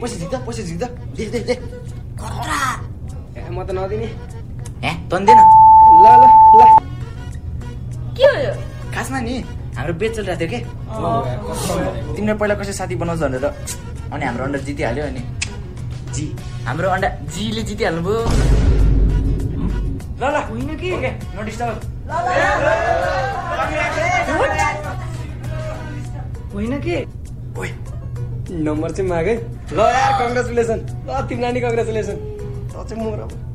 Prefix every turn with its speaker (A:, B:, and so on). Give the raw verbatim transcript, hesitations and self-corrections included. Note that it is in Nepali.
A: पैसा झिक्दा पैसा झिक्दा दे दे दे
B: खतरा
C: ए म त नदिने
A: ए तन्देन
C: ल ल ल
B: के हो यो
A: खासमा नि हाम्रो बेच चलिरहेको थियो के तिम्रो पहिला कसै साथी बनाउँछ भनेर अनि हाम्रो अन्डा जितिहाल्यो अनि जी हाम्रो अन्डा जीले जितिहाल्नु भयो ल ल
B: होइन कि
A: ओके नो डिस्टर्ब
B: होइन कि
A: ओइ
C: नम्बर चाहिँ मागे ल यार कङ्ग्रेचुलेसन ल तिमीलाई नि कङ्ग्रेचुलेसन त चाहिँ म